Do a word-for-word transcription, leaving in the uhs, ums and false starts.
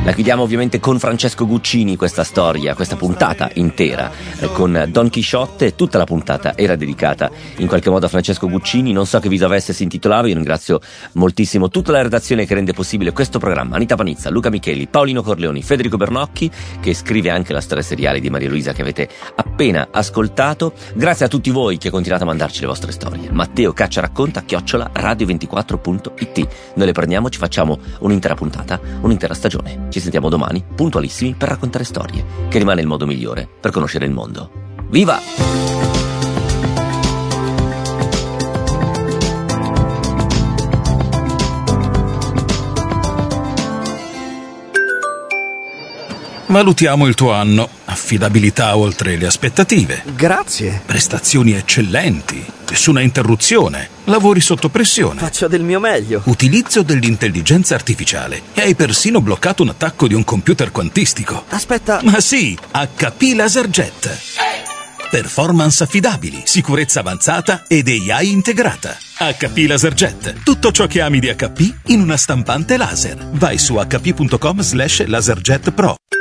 La chiudiamo ovviamente con Francesco Guccini questa storia, questa puntata intera eh, con Don Chisciotte. Tutta la puntata era dedicata in qualche modo a Francesco Guccini. Non so che viso avesse, si intitolava. Io ringrazio moltissimo tutta la redazione che rende possibile questo programma: Anita Panizza, Luca Micheli, Paolino Corleoni, Federico Bernocchi, che scrive anche la storia seriale di Maria Luisa che avete appena ascoltato. Grazie a tutti voi che continuate a mandarci le vostre storie. Matteo Caccia racconta chiocciola radio ventiquattro punto it. Noi le prendiamo, ci facciamo un'intera puntata, un'intera stagione. Ci sentiamo domani, puntualissimi, per raccontare storie, che rimane il modo migliore per conoscere il mondo. Viva! Valutiamo il tuo anno. Affidabilità oltre le aspettative. Grazie. Prestazioni eccellenti. Nessuna interruzione. Lavori sotto pressione. Faccio del mio meglio. Utilizzo dell'intelligenza artificiale. E hai persino bloccato un attacco di un computer quantistico. Aspetta. Ma sì, H P LaserJet. Performance affidabili, sicurezza avanzata ed A I integrata. H P LaserJet. Tutto ciò che ami di H P in una stampante laser. Vai su h p punto com slash laserjet pro.